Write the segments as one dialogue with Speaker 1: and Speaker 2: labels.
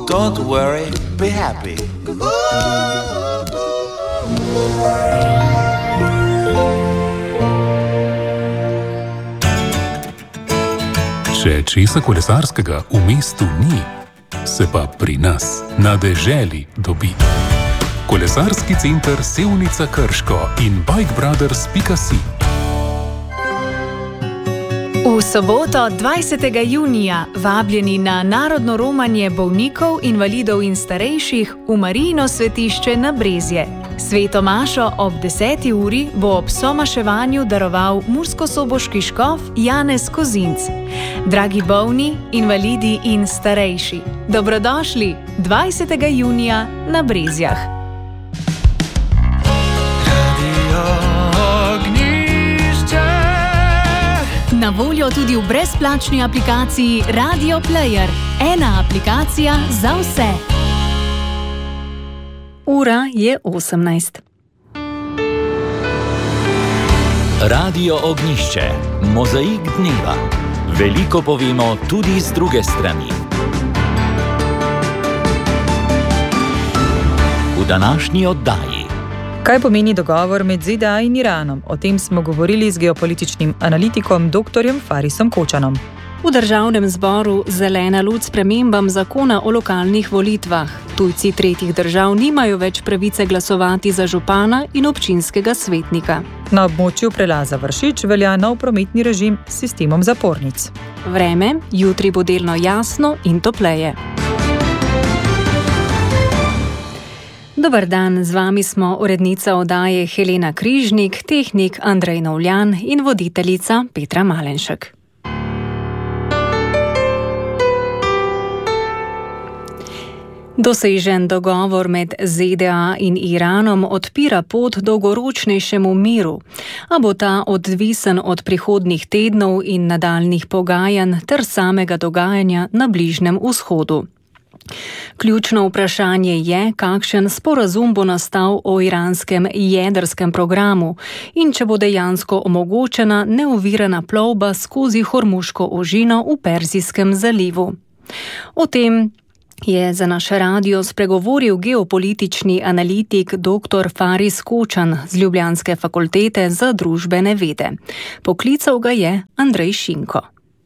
Speaker 1: Don't worry, be happy.
Speaker 2: Če česa kolesarskega v mestu ni, se pa pri nas na deželi dobi. Kolesarski center Sevnica Krško in bikebrothers.si.
Speaker 3: V soboto 20. junija vabljeni na narodno romanje bolnikov, invalidov in starejših v Marijino svetišče na Brezje. Sveto mašo ob 10. uri bo ob somaševanju daroval murskosoboški škof Janez Kozinc. Dragi bolni, invalidi in starejši, dobrodošli 20. junija na Brezjah. Na voljo tudi v brezplačni aplikaciji Radio Player. Ena aplikacija za vse. Ura je 18.
Speaker 4: Radio Ognjišče. Mozaik dneva. Veliko povemo tudi z druge strani. V današnji oddaji.
Speaker 5: Kaj pomeni dogovor med ZDA in Iranom? O tem smo govorili z geopolitičnim analitikom dr. Farisom Kočanom.
Speaker 3: V državnem zboru zelena luč spremembam zakona o lokalnih volitvah. Tujci tretjih držav nimajo več pravice glasovati za župana in občinskega svetnika.
Speaker 5: Na območju prelaza Vršič velja nov prometni režim s sistemom zapornic.
Speaker 3: Vreme, jutri bo delno jasno in topleje. Dobar dan, z vami smo urednica oddaje Helena Križnik, tehnik Andrej Novljan in voditeljica Petra Malenšek. Dosežen dogovor med ZDA in Iranom odpira pot dolgoročnejšemu miru, a bo ta odvisen od prihodnjih tednov in nadaljnjih pogajanj ter samega dogajanja na Bližnjem vzhodu. Ključno vprašanje je, kakšen sporazum bo nastal o iranskem jedrskem programu in če bo dejansko omogočena neovirana plovba skozi Hormuško ožino v Perzijskem zalivu. O tem je za naš radio spregovoril geopolitični analitik dr. Faris Kočan z Ljubljanske fakultete za družbene vede. Poklical ga je Andrej Šinko.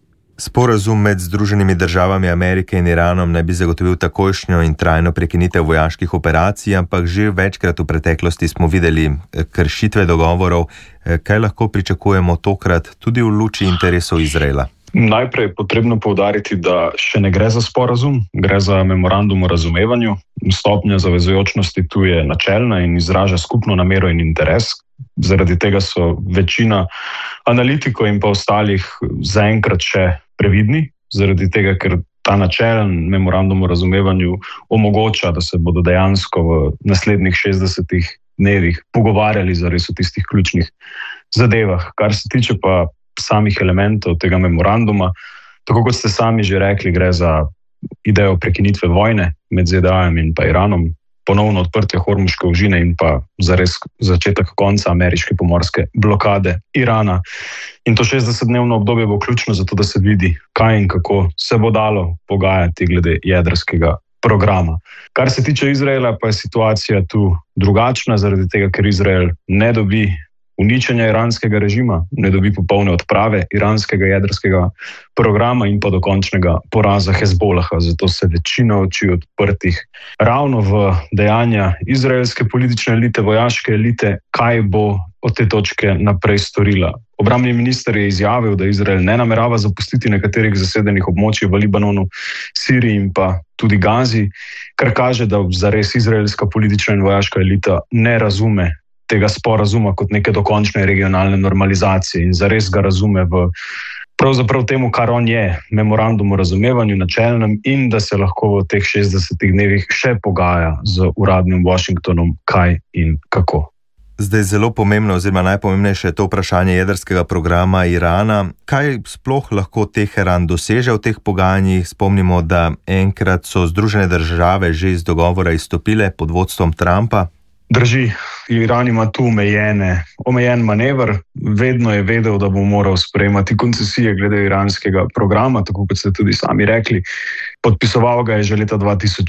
Speaker 6: Sporazum med Združenimi državami Amerike in Iranom naj bi zagotovil takojšnjo in trajno prekinitev vojaških operacij, ampak že večkrat v preteklosti smo videli kršitve dogovorov. Kaj lahko pričakujemo tokrat tudi v luči interesov Izraela?
Speaker 7: Najprej je potrebno poudariti, da še ne gre za sporazum, gre za memorandum o razumevanju. Stopnja zavezujočnosti tu je načelna in izraža skupno namero in interes. Zaradi tega so večina analitikov in pa ostalih zaenkrat še previdni, zaradi tega, ker ta načelen memorandum o razumevanju omogoča, da se bodo dejansko v naslednjih 60 dnevih pogovarjali zares o tistih ključnih zadevah. Kar se tiče pa samih elementov tega memoranduma, tako kot ste sami že rekli, gre za idejo prekinitve vojne med ZDA-jem in pa Iranom, ponovno odprtje Hormuške ožine in pa zares začetek konca ameriške pomorske blokade Irana. In to 60-dnevno obdobje bo ključno zato, da se vidi, kaj in kako se bo dalo pogajati glede jedrskega programa. Kar se tiče Izraela, pa je situacija tu drugačna, zaradi tega, ker Izrael ne dobi uničenja iranskega režima, ne dobi popolne odprave iranskega jedrskega programa in pa dokončnega poraza Hezbolaha. Zato se večina oči odprtih ravno v dejanja izraelske politične elite, vojaške elite, kaj bo od te točke naprej storila. Obrambni minister je izjavil, da Izrael ne namerava zapustiti nekaterih zasedenih območij v Libanonu, Siriji in pa tudi Gazi, kar kaže, da zares izraelska politična in vojaška elita ne razume tega sporazuma kot neke dokončne regionalne normalizacije in zares ga razume v pravzaprav temu, kar on je, memorandum o razumevanju načelnem, in da se lahko v teh 60 dnevih še pogaja z uradnim Washingtonom, kaj in kako.
Speaker 6: Zdaj zelo pomembno oziroma najpomembnejše je to vprašanje jedrskega programa Irana. Kaj sploh lahko Teheran doseže v teh pogajanjih? Spomnimo, da enkrat so Združene države že iz dogovora izstopile pod vodstvom Trumpa.
Speaker 7: Drži, Iran ima tu omejen manever, vedno je vedel, da bo moral sprejemati koncesije glede iranskega programa, tako kot ste tudi sami rekli. Podpisoval ga je že leta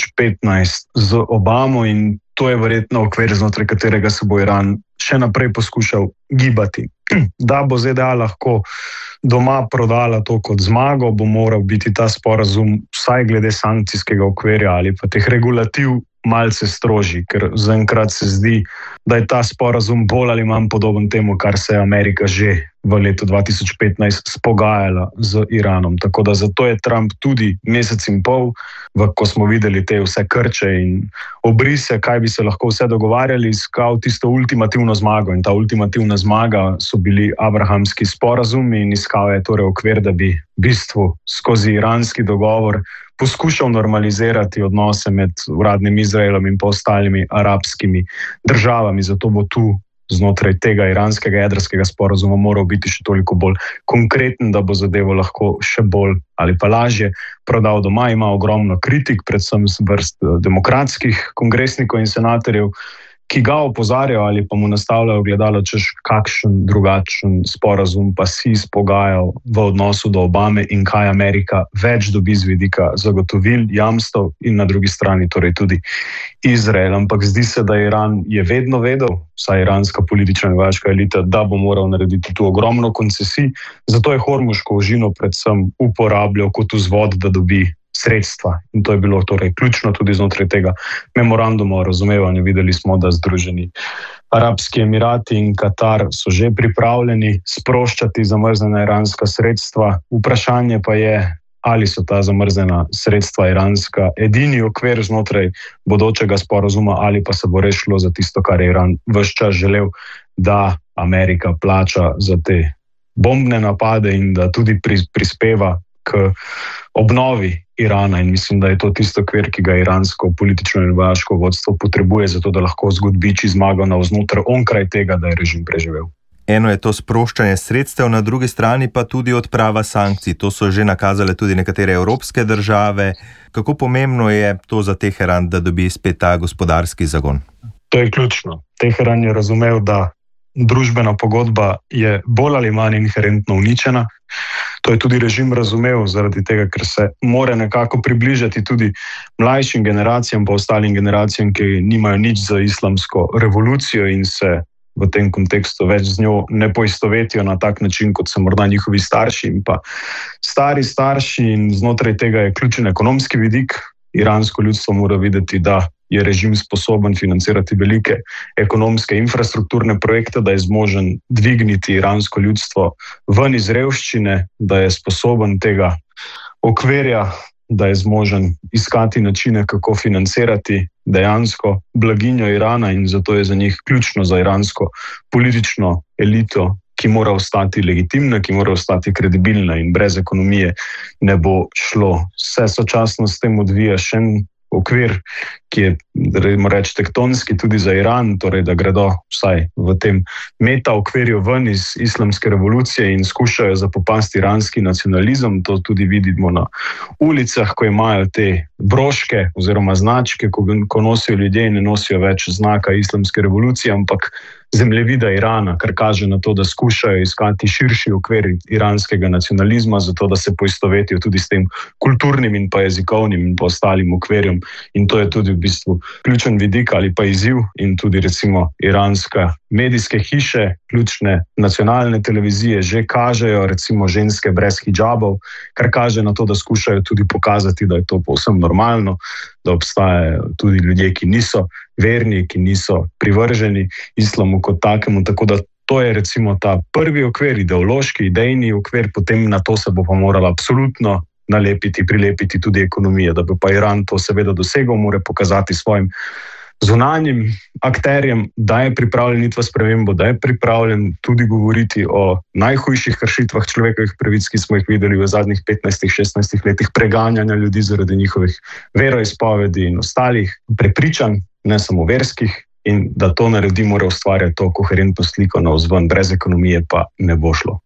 Speaker 7: 2015 z Obamo in to je verjetno okvir, znotraj katerega se bo Iran še naprej poskušal gibati. Da bo ZDA lahko doma prodala to kot zmago, bo moral biti ta sporazum vsaj glede sankcijskega okvirja ali pa teh regulativ malce strožji, ker zaenkrat se zdi, da je ta sporazum bolj ali manj podoben temu, kar se je Amerika že v letu 2015 spogajala z Iranom. Tako da zato je Trump tudi mesec in pol, ko smo videli te vse krče in obrise, kaj bi se lahko vse dogovarjali, iskal tisto ultimativno zmago. In ta ultimativna zmaga so bili abrahamski sporazumi in iskal je torej okvir, da bi v bistvu skozi iranski dogovor poskušal normalizirati odnose med uradnim Izraelom in pa ostalimi arabskimi državami. Zato bo tu znotraj tega iranskega jedrskega sporazuma moral biti še toliko bolj konkreten, da bo zadevo lahko še bolj ali pa lažje prodal doma. Ima ogromno kritik, predvsem z vrst demokratskih kongresnikov in senatorjev, ki ga opozarjajo ali pa mu nastavljajo ogledalo, češ kakšen drugačen sporazum pa si izpogajal v odnosu do Obame in kaj Amerika več dobi z vidika zagotovil, jamstev in na drugi strani torej tudi Izrael. Ampak zdi se, da Iran je vedno vedel, vsaj iranska politična in vojaška elita, da bo moral narediti tu ogromno koncesij, zato je Hormuško ožino predvsem uporabljal kot vzvod, da dobi sredstva. In to je bilo torej ključno tudi znotraj tega memoranduma o razumevanju. Videli smo, da Združeni Arabski Emirati in Katar so že pripravljeni sproščati zamrznjena iranska sredstva. Vprašanje pa je, ali so ta zamrznjena sredstva iranska edini okvir znotraj bodočega sporazuma, ali pa se bo res šlo za tisto, kar je Iran ves čas želel, da Amerika plača za te bombne napade in da tudi prispeva k obnovi Irana. In mislim, da je to tisto okvir, ki ga iransko politično in vojaško vodstvo potrebuje, zato da lahko zgodbiči zmago navznoter onkraj tega, da je režim preživel.
Speaker 6: Eno je to sproščanje sredstev, na drugi strani pa tudi odprava sankcij. To so že nakazale tudi nekatere evropske države. Kako pomembno je to za Teheran, da dobi spet ta gospodarski zagon?
Speaker 7: To je ključno. Teheran je razumel, da družbena pogodba je bolj ali manj inherentno uničena. To je tudi režim razumel, zaradi tega, ker se mora nekako približati tudi mlajšim generacijam, pa ostalim generacijam, ki nimajo nič za islamsko revolucijo in se v tem kontekstu več z njo ne poistovetijo na tak način, kot so morda njihovi starši in pa stari starši. In znotraj tega je ključen ekonomski vidik. Iransko ljudstvo mora videti, da je režim sposoben financirati velike ekonomske infrastrukturne projekte, da je zmožen dvigniti iransko ljudstvo ven iz revščine, da je sposoben tega okvirja, da je zmožen iskati načine, kako financirati dejansko blaginjo Irana, in zato je za njih ključno, za iransko politično elito, ki mora ostati legitimna, ki mora ostati kredibilna, in brez ekonomije ne bo šlo. Vse sočasno s tem odvija še en okvir, ki je, reč, tektonski tudi za Iran, torej da gredo vsaj v tem meta okvirju ven iz islamske revolucije in skušajo zapopasti iranski nacionalizem. To tudi vidimo na ulicah, ko imajo te broške oziroma značke, ko nosijo ljudje in ne nosijo več znaka islamske revolucije, ampak zemljevida Irana, kar kaže na to, da skušajo iskati širši okvir iranskega nacionalizma, zato da se poistovetijo tudi s tem kulturnim in pa jezikovnim in pa ostalim okvirjem. In to je tudi v bistvu ključen vidik ali pa izziv. In tudi recimo iranske medijske hiše, ključne nacionalne televizije že kažejo recimo ženske brez hidžabov, kar kaže na to, da skušajo tudi pokazati, da je to povsem normalno, da obstajajo tudi ljudje, ki niso verni, ki niso privrženi islamu kot takemu. Tako da to je recimo ta prvi okvir, ideološki, idejni okvir, potem na to se bo pa morala absolutno prilepiti tudi ekonomija. Da bi pa Iran to seveda dosegel, mora pokazati svojim zunanjim akterjem, da je pripravljen iti v spremembo, da je pripravljen tudi govoriti o najhujših kršitvah človekovih pravic, ki smo jih videli v zadnjih 15-16 letih preganjanja ljudi zaradi njihovih veroizpovedi in ostalih prepričanj, ne samo verskih, in da to naredi, mora ustvarjati to koherentno sliko navzven, brez ekonomije pa ne bo šlo.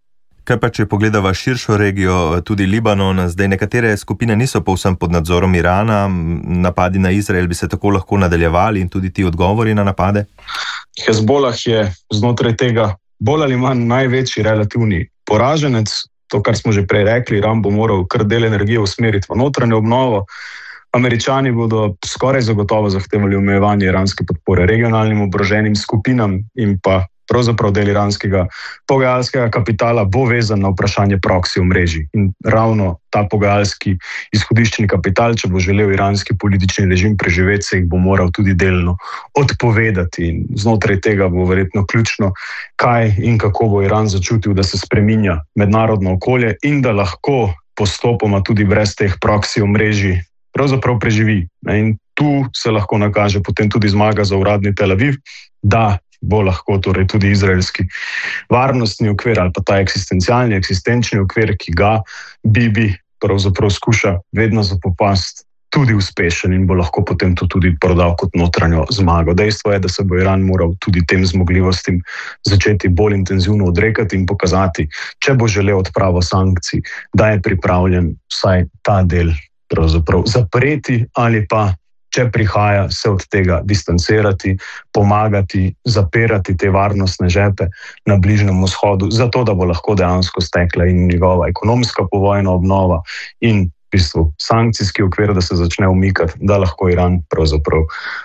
Speaker 6: Kaj pa, če pogledava širšo regijo, tudi Libanon, zdaj nekatere skupine niso povsem pod nadzorom Irana, napadi na Izrael bi se tako lahko nadaljevali in tudi ti odgovori na napade?
Speaker 7: Hezbolah je znotraj tega bolj ali manj največji relativni poraženec. To, kar smo že prej rekli, Iran bo moral kar del energije usmeriti v notranjo obnovo. Američani bodo skoraj zagotovo zahtevali omejevanje iranske podpore regionalnim oboroženim skupinam in pa pravzaprav del iranskega pogajalskega kapitala bo vezan na vprašanje proxy omrežij. In ravno ta pogajalski izhodiščni kapital, če bo želel iranski politični režim preživeti, se jih bo moral tudi delno odpovedati. In znotraj tega bo verjetno ključno, kaj in kako bo Iran začutil, da se spreminja mednarodno okolje in da lahko postopoma tudi brez teh proxy omrežij pravzaprav preživi. In tu se lahko nakaže potem tudi zmaga za uradni Tel Aviv, da bo lahko torej tudi izraelski varnostni okvir ali pa ta eksistenčni okvir, ki ga Bibi pravzaprav skuša vedno zapopasti, tudi uspešen in bo lahko potem to tudi prodal kot notranjo zmago. Dejstvo je, da se bo Iran moral tudi tem zmogljivostim začeti bolj intenzivno odrekati in pokazati, če bo želel odpravo sankcij, da je pripravljen vsaj ta del pravzaprav zapreti ali pa, če prihaja, se od tega distancirati, pomagati, zapirati te varnostne žepe na Bližnjem vzhodu, zato da bo lahko dejansko stekla in njegova ekonomska povojna obnova in v bistvu sankcijski okvir, da se začne umikati, da lahko Iran pravzaprav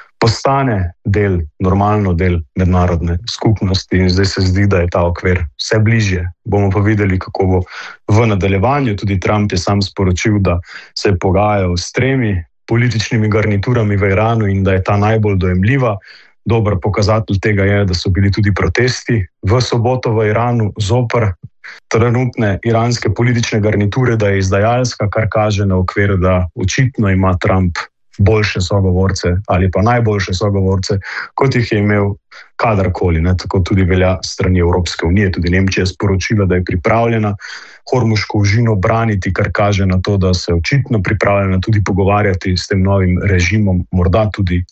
Speaker 7: postane normalno del mednarodne skupnosti in zdaj se zdi, da je ta okvir vse bližje. Bomo pa videli, kako bo v nadaljevanju. Tudi Trump je sam sporočil, da se je pogajal s 3 političnimi garniturami v Iranu in da je ta najbolj dojemljiva. Dober pokazatelj tega je, da so bili tudi protesti v soboto v Iranu zoper trenutne iranske politične garniture, da je izdajalska, kar kaže na okvir, da očitno ima Trump boljše sogovorce ali pa najboljše sogovorce, kot jih je imel kadarkoli. Tako tudi velja strani Evropske unije. Tudi Nemčija je sporočila, da je pripravljena Hormuško užino braniti, kar kaže na to, da se očitno pripravljena tudi pogovarjati s tem novim režimom, morda tudi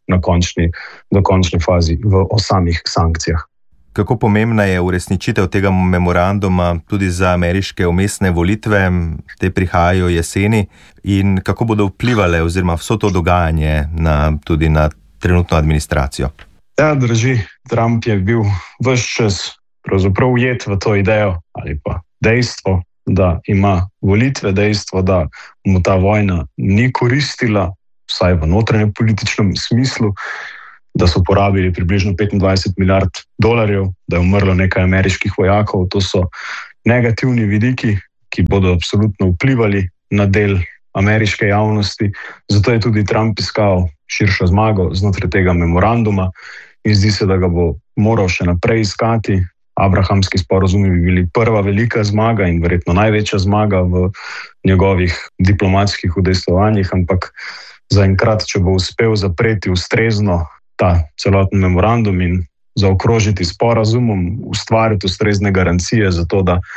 Speaker 7: do končne fazi o samih sankcijah.
Speaker 6: Kako pomembna je uresničitev tega memoranduma tudi za ameriške vmesne volitve, te prihajajo jeseni, in kako bodo vplivale oziroma vso to dogajanje tudi na trenutno administracijo?
Speaker 7: Ja, drži. Trump je bil ves čas pravzaprav ujet v to idejo ali pa dejstvo, da ima volitve, dejstvo, da mu ta vojna ni koristila, vsaj v notranjem političnem smislu, da so porabili približno $25 milijard, da je umrlo nekaj ameriških vojakov. To so negativni vidiki, ki bodo absolutno vplivali na del ameriške javnosti. Zato je tudi Trump iskal širšo zmago znotraj tega memoranduma in zdi se, da ga bo moral še naprej iskati. Abrahamski sporazumi bi bili prva velika zmaga in verjetno največja zmaga v njegovih diplomatskih udejstvovanjih, ampak zaenkrat, če bo uspel zapreti ustrezno ta celoten memorandum in zaokrožiti sporazumom, ustvariti ustrezne garancije za to, da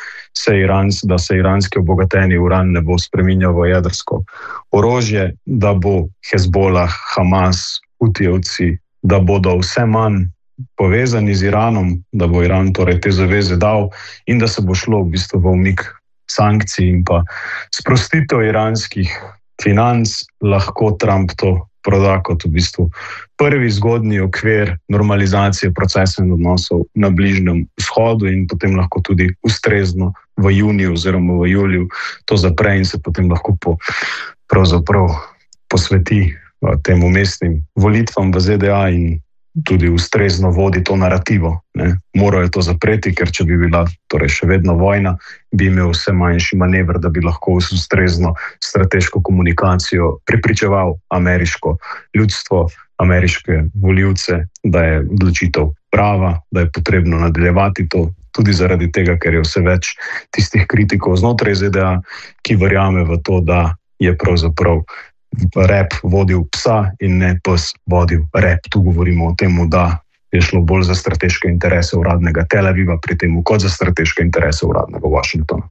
Speaker 7: se iranski obogateni uran ne bo spreminjal v jedrsko orožje, da bo Hezbolah, Hamas, Hutijevci, da bodo vse manj povezani z Iranom, da bo Iran torej te zaveze dal in da se bo šlo v bistvu v umik sankcij in pa sprostitev iranskih financ, lahko Trump to proda kot v bistvu prvi zgodnji okvir normalizacije procesov in odnosov na Bližnjem vzhodu in potem lahko tudi ustrezno v juniju oziroma v juliju to zapre in se potem lahko pravzaprav posveti tem umestnim volitvam v ZDA in tudi ustrezno vodi to narativo. Morajo to zapreti, ker če bi bila torej še vedno vojna, bi imel vse manjši manever, da bi lahko ustrezno strateško komunikacijo prepričeval ameriško ljudstvo, ameriške volivce, da je odločitev prava, da je potrebno nadaljevati to, tudi zaradi tega, ker je vse več tistih kritikov znotraj ZDA, ki verjame v to, da je pravzaprav rep vodil psa in ne pes vodil rep. Tu govorimo o tem, da je šlo bolj za strateške interese uradnega Tel Aviva pri tem, kot za strateške interese uradnega Washingtona.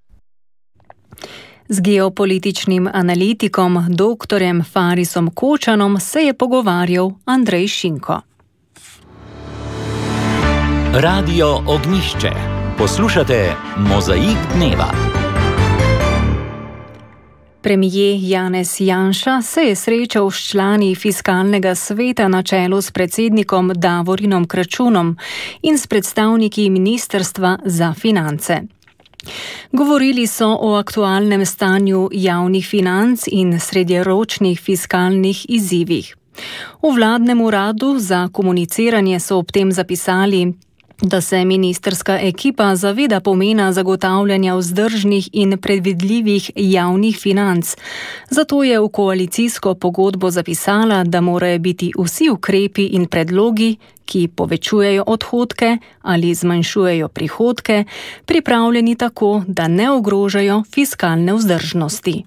Speaker 3: Z geopolitičnim analitikom dr. Farisom Kočanom se je pogovarjal Andrej Šinko.
Speaker 4: Radio Ognjišče. Poslušate Mozaik dneva.
Speaker 3: Premijer Janez Janša se je srečal s člani fiskalnega sveta na čelu s predsednikom Davorinom Kračunom in s predstavniki Ministrstva za finance. Govorili so o aktualnem stanju javnih financ in srednjeročnih fiskalnih izzivih. V vladnem uradu za komuniciranje so ob tem zapisali, da se ministrska ekipa zaveda pomena zagotavljanja vzdržnih in predvidljivih javnih financ. Zato je v koalicijsko pogodbo zapisala, da morajo biti vsi ukrepi in predlogi, ki povečujejo odhodke ali zmanjšujejo prihodke, pripravljeni tako, da ne ogrožajo fiskalne vzdržnosti.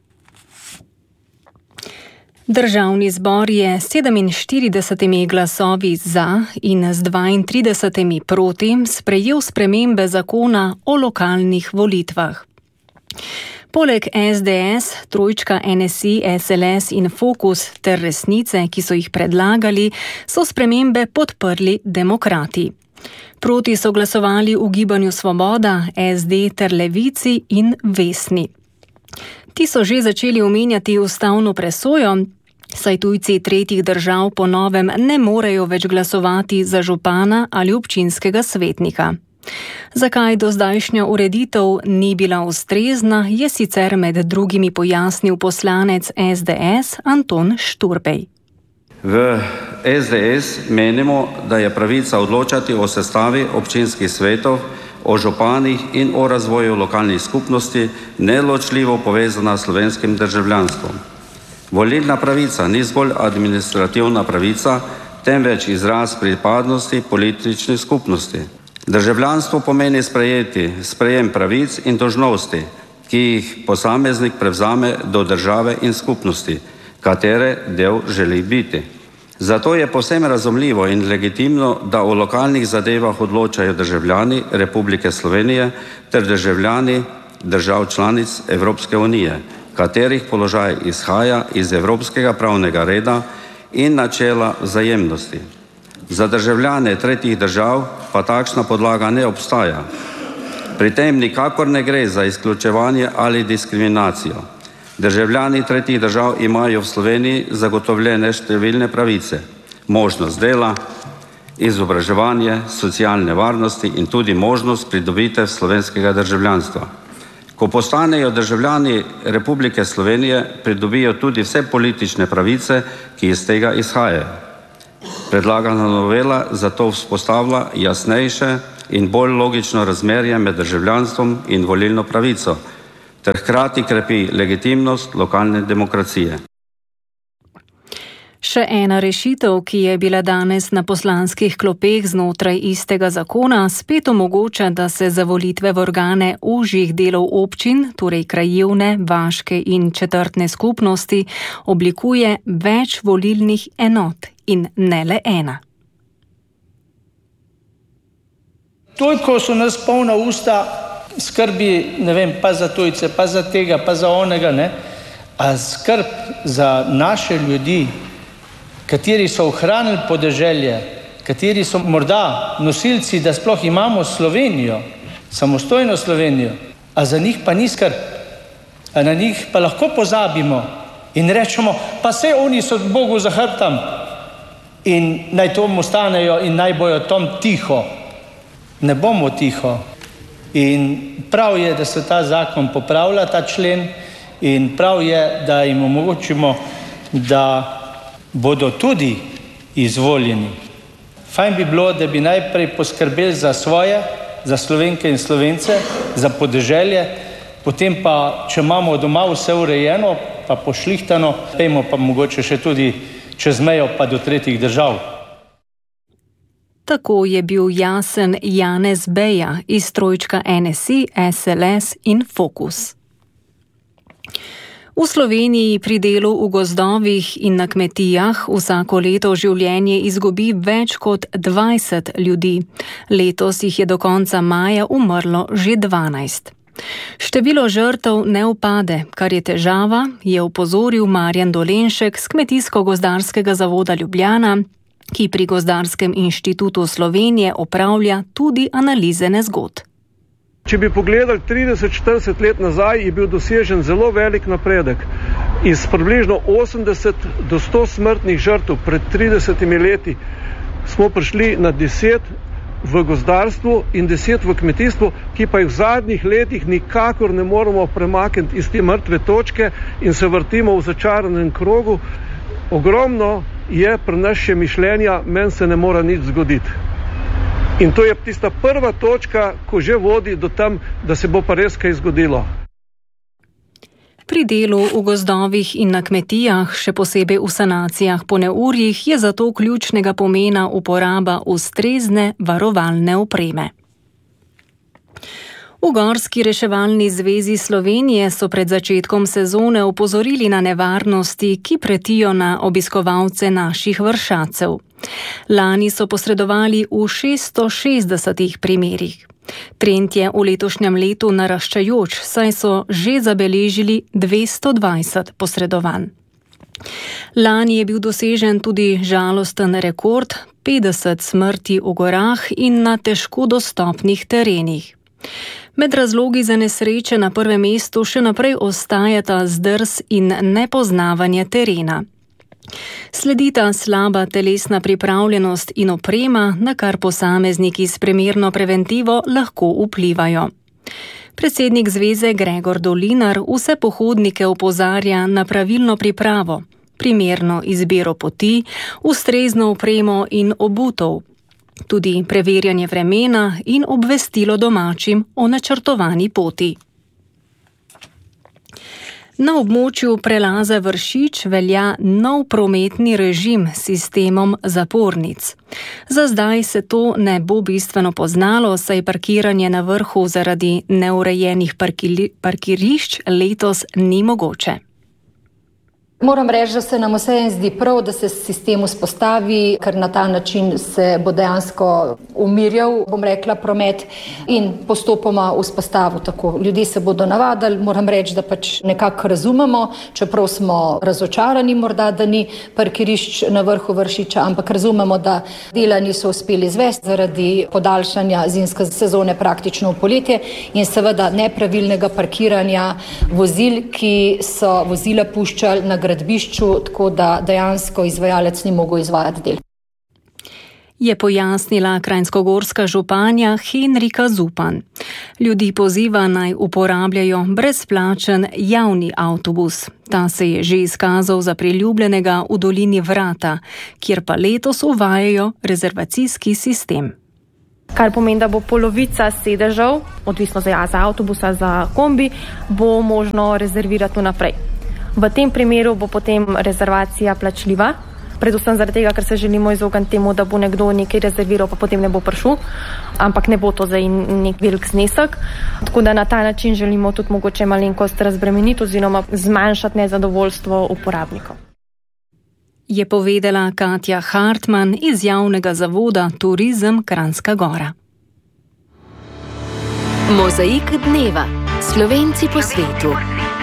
Speaker 3: Državni zbor je s 47 glasovi za in z 32 proti sprejel spremembe zakona o lokalnih volitvah. Poleg SDS, trojčka NSI, SLS in Fokus ter Resnice, ki so jih predlagali, so spremembe podprli demokrati. Proti so glasovali v Gibanju Svoboda, SD ter Levici in Vesni. Ti so že začeli omenjati ustavno presojo, saj tujci tretjih držav po novem ne morejo več glasovati za župana ali občinskega svetnika. Zakaj dozdajšnja ureditev ni bila ustrezna, je sicer med drugimi pojasnil poslanec SDS Anton Šturbej.
Speaker 8: V SDS menimo, da je pravica odločati o sestavi občinskih svetov, o županih in o razvoju lokalnih skupnosti neločljivo povezana s slovenskim državljanstvom. Volilna pravica ni zgolj administrativna pravica, temveč izraz pripadnosti politični skupnosti. Državljanstvo pomeni sprejem pravic in dolžnosti, ki jih posameznik prevzame do države in skupnosti, katere del želi biti. Zato je povsem razumljivo in legitimno, da o lokalnih zadevah odločajo državljani Republike Slovenije ter državljani držav članic Evropske unije, katerih položaj izhaja iz evropskega pravnega reda in načela vzajemnosti. Za državljane tretjih držav pa takšna podlaga ne obstaja. Pri tem nikakor ne gre za izključevanje ali diskriminacijo. Državljani tretjih držav imajo v Sloveniji zagotovljene številne pravice, možnost dela, izobraževanje, socialne varnosti in tudi možnost pridobitev slovenskega državljanstva. Ko postanejo državljani Republike Slovenije, pridobijo tudi vse politične pravice, ki iz tega izhajajo. Predlagana novela zato vzpostavlja jasnejše in bolj logično razmerje med državljanstvom in volilno pravico, ter hkrati krepi legitimnost lokalne demokracije.
Speaker 3: Še ena rešitev, ki je bila danes na poslanskih klopeh znotraj istega zakona, spet omogoča, da se za volitve v organe ožjih delov občin, torej krajevne, vaške in četrtne skupnosti, oblikuje več volilnih enot in ne le ena.
Speaker 9: Toliko so nas polna usta skrbi, ne vem, pa za tujce, pa za tega, pa za onega, ne? A skrb za naše ljudi, kateri so ohranili podeželje, kateri so morda nosilci, da sploh imamo Slovenijo, samostojno Slovenijo, a za njih pa ni skrb, a na njih pa lahko pozabimo in rečemo, pa saj oni so Bogu za hrbtom in naj tomu ostanejo in naj bojo tam tiho. Ne bomo tiho. In prav je, da se ta zakon popravlja, ta člen, in prav je, da jim omogočimo, da bodo tudi izvoljeni. Fajn bi bilo, da bi najprej poskrbeli za svoje, za Slovenke in Slovence, za podeželje, potem pa, če imamo doma vse urejeno, pa pošlihtano, pejmo pa mogoče še tudi čez mejo pa do tretjih držav.
Speaker 3: Tako je bil jasen Janez Beja iz trojčka NSI, SLS in Fokus. V Sloveniji pri delu v gozdovih in na kmetijah vsako leto življenje izgubi več kot 20 ljudi. Letos jih je do konca maja umrlo že 12. Število žrtev ne upade, kar je težava, je opozoril Marjan Dolenšek z Kmetijsko-gozdarskega zavoda Ljubljana, ki pri Gozdarskem inštitutu Slovenije opravlja tudi analize nezgod.
Speaker 10: Če bi pogledali 30-40 let nazaj, je bil dosežen zelo velik napredek. Iz približno 80 do 100 smrtnih žrtev pred 30 leti smo prišli na 10 v gozdarstvu in 10 v kmetijstvu, ki pa jih v zadnjih letih nikakor ne moremo premakniti iz te mrtve točke in se vrtimo v začaranem krogu. Ogromno je pri nas še mišljenja, meni se ne mora nič zgoditi. In to je tista prva točka, ko že vodi do tam, da se bo pa res kaj zgodilo.
Speaker 3: Pri delu v gozdovih in na kmetijah, še posebej v sanacijah po neurjih, je zato ključnega pomena uporaba ustrezne varovalne opreme. V Gorski reševalni zvezi Slovenije so pred začetkom sezone opozorili na nevarnosti, ki pretijo na obiskovalce naših vršacev. Lani so posredovali v 660 primerih. Trend je v letošnjem letu naraščajoč, saj so že zabeležili 220 posredovanj. Lani je bil dosežen tudi žalosten rekord 50 smrti v gorah in na težko dostopnih terenih. Med razlogi za nesreče na prvem mestu še naprej ostajata zdrs in nepoznavanje terena. Sledita slaba telesna pripravljenost in oprema, na kar posamezniki s primerno preventivo lahko vplivajo. Predsednik zveze Gregor Dolinar vse pohodnike opozarja na pravilno pripravo, primerno izbiro poti, ustrezno opremo in obutev, tudi preverjanje vremena in obvestilo domačim o načrtovani poti. Na območju prelaza Vršič velja nov prometni režim s sistemom zapornic. Za zdaj se to ne bo bistveno poznalo, saj parkiranje na vrhu zaradi neurejenih parkirišč letos ni mogoče.
Speaker 11: Moram reči, da se nam vseeno zdi prav, da se sistem vzpostavi, ker na ta način se bo dejansko umirjal, promet in postopoma vzpostavil tako. Ljudje se bodo navadili, moram reči, da pač nekako razumemo, čeprav smo razočarani morda, da ni parkirišč na vrhu Vršiča, ampak razumemo, da dela niso uspeli izvesti zaradi podaljšanja zimske sezone praktično v poletje in seveda nepravilnega parkiranja vozil, ki so vozila puščali na gradbišču, tako da dejansko izvajalec ni mogel izvajati del.
Speaker 3: Je pojasnila kranjskogorska županja Henrika Zupan. Ljudi poziva naj uporabljajo brezplačen javni avtobus. Ta se je že izkazal za priljubljenega v dolini Vrata, kjer pa letos uvajajo rezervacijski sistem.
Speaker 12: Kar pomeni, da bo polovica sedežev, odvisno za avtobusa, za kombi, bo možno rezervirati vnaprej. V tem primeru bo potem rezervacija plačljiva, predvsem zaradi tega, ker se želimo izogniti temu, da bo nekdo nekaj rezerviral, pa potem ne bo prišel, ampak ne bo to zdaj nek velik znesek. Tako da na ta način želimo tudi mogoče malenkost razbremeniti oziroma zmanjšati nezadovoljstvo uporabnikov.
Speaker 3: Je povedala Katja Hartmann iz javnega zavoda Turizem Kranjska Gora.
Speaker 13: Mozaik dneva. Slovenci po svetu.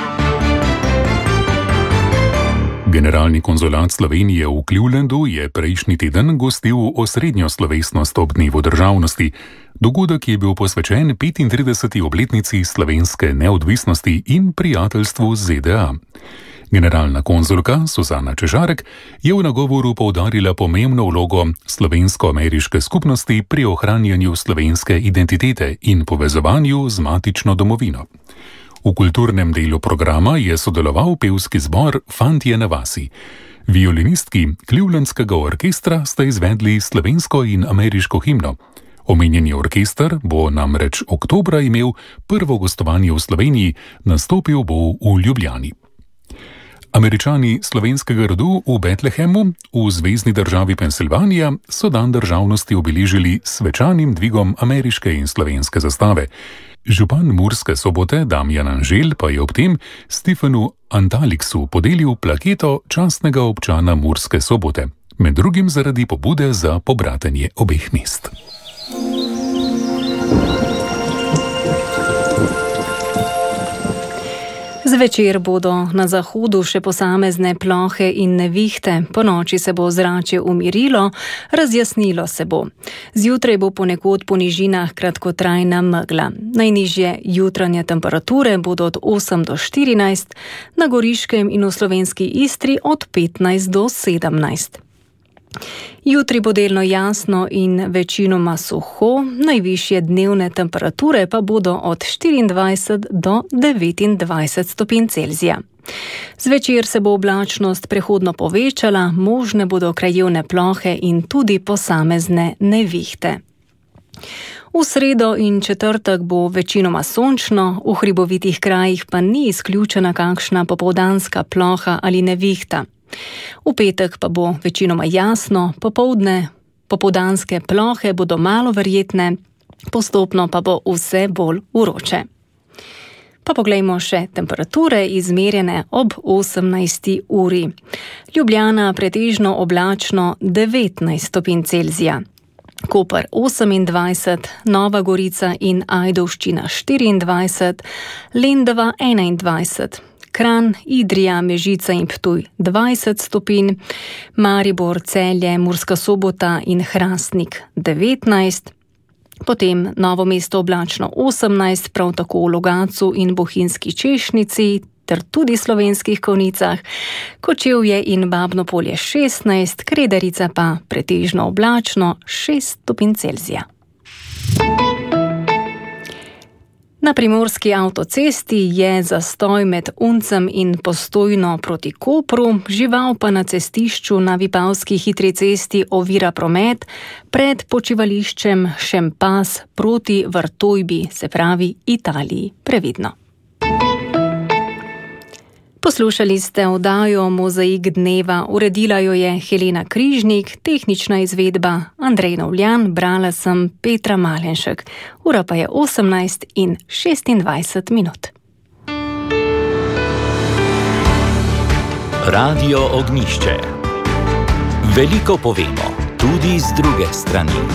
Speaker 2: Generalni konzulat Slovenije v Clevelandu je prejšnji teden gostil osrednjo slovesnost ob dnevu državnosti. Dogodek je bil posvečen 35. obletnici slovenske neodvisnosti in prijateljstvu z ZDA. Generalna konzulka Suzana Čežarek je v nagovoru poudarila pomembno vlogo slovensko-ameriške skupnosti pri ohranjanju slovenske identitete in povezovanju z matično domovino. V kulturnem delu programa je sodeloval pevski zbor Fantje na vasi. Violinistki Clevelandskega orkestra sta izvedli slovensko in ameriško himno. Omenjeni orkester bo namreč oktobra imel prvo gostovanje v Sloveniji, nastopil bo v Ljubljani. Američani slovenskega rodu v Betlehemu v zvezni državi Pensilvanija so dan državnosti obeležili s svečanim dvigom ameriške in slovenske zastave. Župan Murske Sobote Damjan Anžel pa je ob tem Stefanu Antaliksu podelil plaketo častnega občana Murske Sobote, med drugim zaradi pobude za pobratenje obeh mest.
Speaker 3: Zvečer bodo na zahodu še posamezne plohe in nevihte, ponoči se bo ozračje umirilo, razjasnilo se bo. Zjutraj bo ponekod po nižinah kratkotrajna megla. Najnižje jutranje temperature bodo od 8 do 14, na Goriškem in v slovenski Istri od 15 do 17. Jutri bo delno jasno in večinoma suho, najvišje dnevne temperature pa bodo od 24 do 29 stopinj Celzija. Zvečer se bo oblačnost prehodno povečala, možne bodo krajevne plohe in tudi posamezne nevihte. V sredo in četrtek bo večinoma sončno, v hribovitih krajih pa ni izključena kakšna popoldanska ploha ali nevihta. V petek pa bo večinoma jasno, popoldne popoldanske plohe bodo malo verjetne, postopno pa bo vse bolj vroče. Pa poglejmo še temperature izmerjene ob 18. uri. Ljubljana pretežno oblačno 19 stopinj Celzija. Koper 28, Nova Gorica in Ajdovščina 24, Lendava 21, Kranj, Idrija, Mežica in Ptuj 20 stopinj, Maribor, Celje, Murska Sobota in Hrastnik 19, potem Novo mesto oblačno 18, prav tako v Logatcu in Bohinjski Češnici ter tudi Slovenskih Konjicah, Kočevje in Babno Polje 16, Kredarica pa pretežno oblačno 6 stopinj Celzija. Na primorski avtocesti je zastoj med Uncem in Postojno proti Kopru, žival pa na cestišču na Vipavski hitri cesti ovira promet pred počivališčem Šempas proti Vrtojbi, se pravi Italiji. Previdno. Poslušali ste oddajo Mozaik dneva, uredila jo je Helena Križnik, tehnična izvedba Andrej Novljan, brala sem Petra Malenšek. Ura pa je 18:26 minut.
Speaker 4: Radio Ognjišče. Veliko povemo, tudi z druge strani.